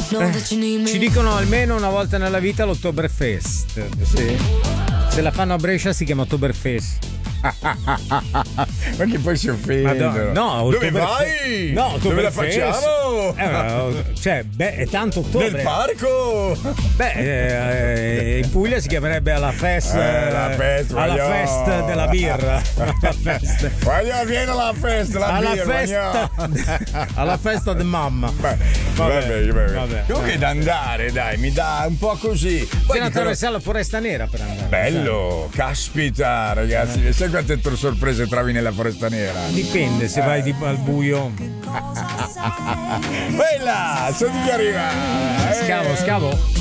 Ci dicono almeno una volta nella vita l'Oktoberfest. Sì. Se la fanno a Brescia si chiama Oktoberfest. Ma che poi si offendono. No, dove vai? No, dove la facciamo? Cioè, è tanto ottobre. Nel parco? In Puglia si chiamerebbe alla fest. La fest della birra. Voglio vieni alla festa, la alla birra. Festa. Alla festa di mamma. Vabbè. Comunque è da andare, dai, mi dà un po' così. Bisogna attraversare la foresta nera per andare. Bello, caspita, ragazzi. Sai quante sorprese trovi nella foresta nera? Dipende, se vai al buio. Bella, sono di arriva. Scavo.